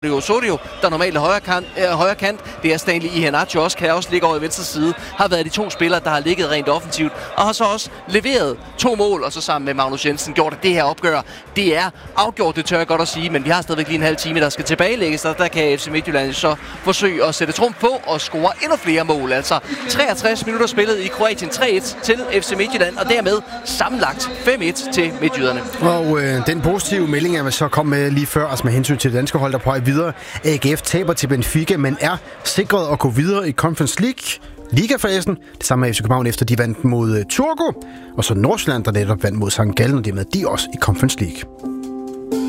Osorio, der normalt er højre kant. Det er Stanley Iheanacho også, kan også ligge over i venstre side. Har været de to spillere, der har ligget rent offensivt. Og har så også leveret 2 mål, og så sammen med Magnus Jensen gjort, at det her opgør, det er afgjort, det tør jeg godt at sige. Men vi har stadigvæk lige en halv time, der skal tilbagelægges, og der kan FC Midtjylland så forsøge at sætte trumf på og score endnu flere mål. Altså 63 minutter spillet i Kroatien, 3-1 til FC Midtjylland, og dermed sammenlagt 5-1 til midtjyderne. Og den positive melding, jeg vil så komme med lige før, altså med hensyn til det danske hold, der på videre. AGF taber til Benfica, men er sikret at gå videre i Conference League. Ligafasen. Det samme med FC København, efter de vandt mod Turku. Og så Nordsjælland, der netop vandt mod St. Gallen, og det med de også i Conference League.